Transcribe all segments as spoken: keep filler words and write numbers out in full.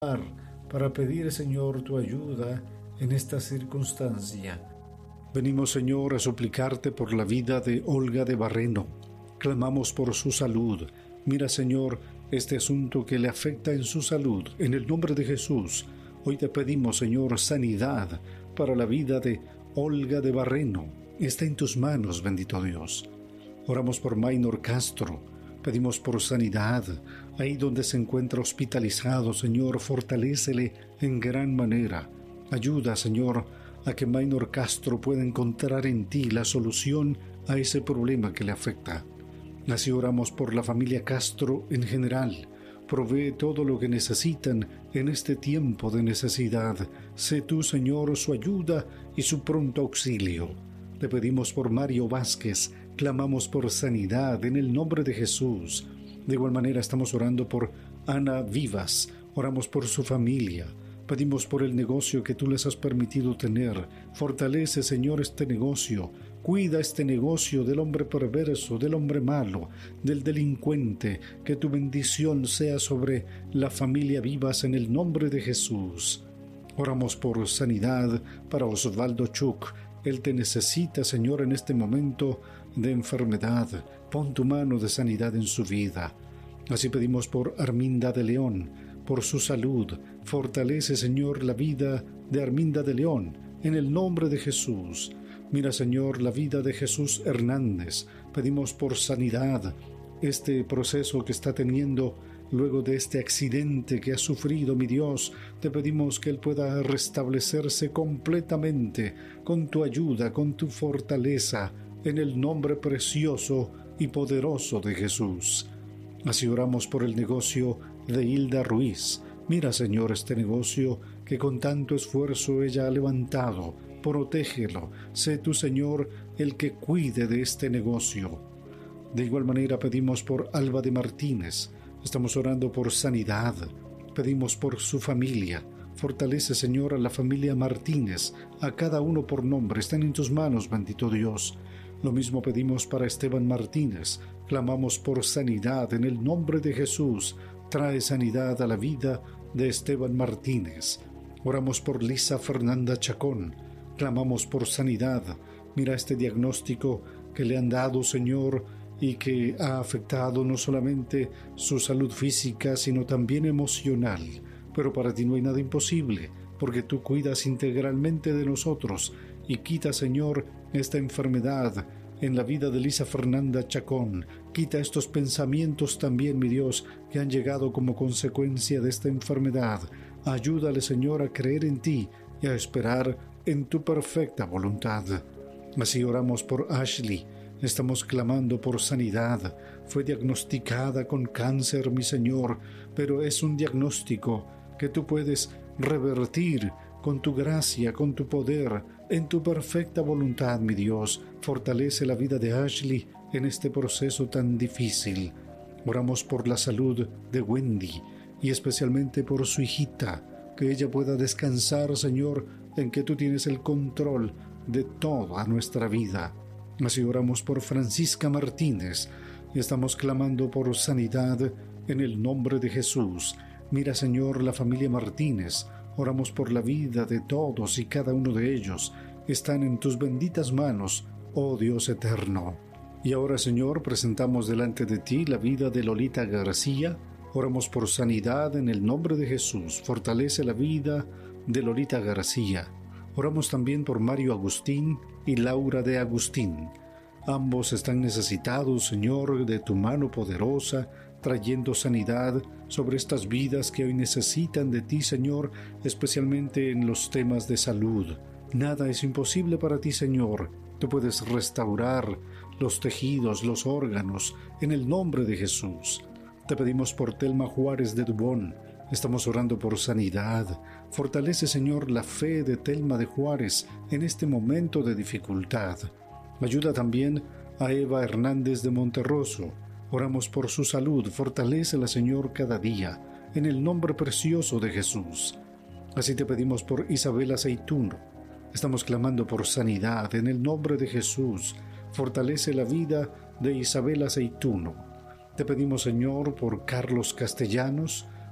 para pedir, Señor, tu ayuda en esta circunstancia. Venimos, Señor, a suplicarte por la vida de Olga de Barreno. Clamamos por su salud. Mira, Señor, este asunto que le afecta en su salud. En el nombre de Jesús, hoy te pedimos, Señor, sanidad para la vida de Olga de Barreno. Está en tus manos, bendito Dios. Oramos por Maynor Castro. Pedimos por sanidad, ahí donde se encuentra hospitalizado, Señor, fortalécele en gran manera. Ayuda, Señor, a que Maynor Castro pueda encontrar en ti la solución a ese problema que le afecta. Así oramos por la familia Castro en general. Provee todo lo que necesitan en este tiempo de necesidad. Sé tú, Señor, su ayuda y su pronto auxilio. Te pedimos por Mario Vázquez, clamamos por sanidad en el nombre de Jesús. De igual manera estamos orando por Ana Vivas, oramos por su familia, pedimos por el negocio que tú les has permitido tener. Fortalece, Señor, este negocio, cuida este negocio del hombre perverso, del hombre malo, del delincuente, que tu bendición sea sobre la familia Vivas en el nombre de Jesús. Oramos por sanidad para Osvaldo Chuk. Él te necesita, Señor, en este momento de enfermedad. Pon tu mano de sanidad en su vida. Así pedimos por Arminda de León, por su salud. Fortalece, Señor, la vida de Arminda de León, en el nombre de Jesús. Mira, Señor, la vida de Jesús Hernández. Pedimos por sanidad este proceso que está teniendo luego de este accidente que ha sufrido, mi Dios. Te pedimos que Él pueda restablecerse completamente con tu ayuda, con tu fortaleza, en el nombre precioso y poderoso de Jesús. Así oramos por el negocio de Hilda Ruiz. Mira, Señor, este negocio que con tanto esfuerzo ella ha levantado. Protégelo. Sé tú, Señor, el que cuide de este negocio. De igual manera pedimos por Alba de Martínez. Estamos orando por sanidad. Pedimos por su familia. Fortalece, Señor, a la familia Martínez, a cada uno por nombre. Están en tus manos, bendito Dios. Lo mismo pedimos para Esteban Martínez. Clamamos por sanidad en el nombre de Jesús. Trae sanidad a la vida de Esteban Martínez. Oramos por Lisa Fernanda Chacón. Clamamos por sanidad. Mira este diagnóstico que le han dado, Señor, y que ha afectado no solamente su salud física, sino también emocional. Pero para ti no hay nada imposible, porque tú cuidas integralmente de nosotros y quita, Señor, esta enfermedad en la vida de Lisa Fernanda Chacón. Quita estos pensamientos también, mi Dios, que han llegado como consecuencia de esta enfermedad. Ayúdale, Señor, a creer en ti y a esperar en tu perfecta voluntad. Así oramos por Ashley. Estamos clamando por sanidad. Fue diagnosticada con cáncer, mi Señor, pero es un diagnóstico que tú puedes revertir con tu gracia, con tu poder, en tu perfecta voluntad, mi Dios. Fortalece la vida de Ashley en este proceso tan difícil. Oramos por la salud de Wendy y especialmente por su hijita, que ella pueda descansar, Señor, en que tú tienes el control de toda nuestra vida. Así oramos por Francisca Martínez y estamos clamando por sanidad en el nombre de Jesús. Mira, Señor, la familia Martínez. Oramos por la vida de todos y cada uno de ellos. Están en tus benditas manos, oh Dios eterno. Y ahora, Señor, presentamos delante de ti la vida de Lolita García. Oramos por sanidad en el nombre de Jesús. Fortalece la vida de Lolita García. Oramos también por Mario Agustín y Laura de Agustín. Ambos están necesitados, Señor, de tu mano poderosa, trayendo sanidad sobre estas vidas que hoy necesitan de ti, Señor, especialmente en los temas de salud. Nada es imposible para ti, Señor. Tú puedes restaurar los tejidos, los órganos, en el nombre de Jesús. Te pedimos por Telma Juárez de Dubón. Estamos orando por sanidad. Fortalece, Señor, la fe de Telma de Juárez en este momento de dificultad. Ayuda también a Eva Hernández de Monterroso. Oramos por su salud. Fortalécela, Señor, cada día, en el nombre precioso de Jesús. Así te pedimos por Isabel Aceituno. Estamos clamando por sanidad en el nombre de Jesús. Fortalece la vida de Isabel Aceituno. Te pedimos, Señor, por Carlos Castellanos.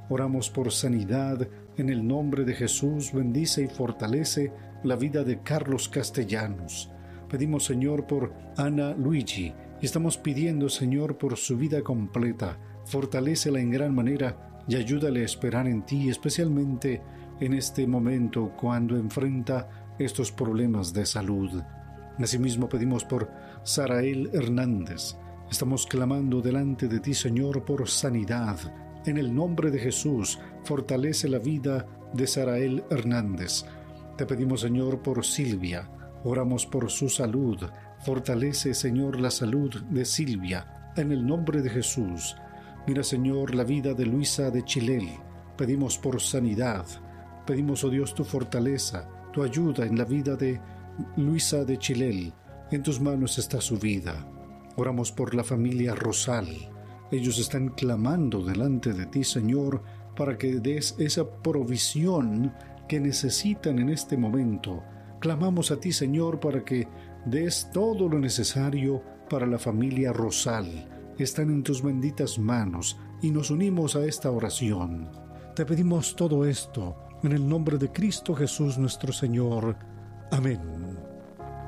Oramos por sanidad. En el nombre de Jesús, bendice y fortalece la vida de Carlos Castellanos. Pedimos, Señor, por Ana Luigi, y estamos pidiendo, Señor, por su vida completa. Fortalécela en gran manera y ayúdale a esperar en ti, especialmente en este momento cuando enfrenta estos problemas de salud. Asimismo pedimos por Sarael Hernández. Estamos clamando delante de ti, Señor, por sanidad. En el nombre de Jesús, fortalece la vida de Sarael Hernández. Te pedimos, Señor, por Silvia. Oramos por su salud. Fortalece, Señor, la salud de Silvia. En el nombre de Jesús. Mira, Señor, la vida de Luisa de Chilel. Pedimos por sanidad. Pedimos, oh Dios, tu fortaleza, tu ayuda en la vida de Luisa de Chilel. En tus manos está su vida. Oramos por la familia Rosal. Ellos están clamando delante de ti, Señor, para que des esa provisión que necesitan en este momento. Clamamos a ti, Señor, para que des todo lo necesario para la familia Rosal. Están en tus benditas manos y nos unimos a esta oración. Te pedimos todo esto en el nombre de Cristo Jesús nuestro Señor. Amén.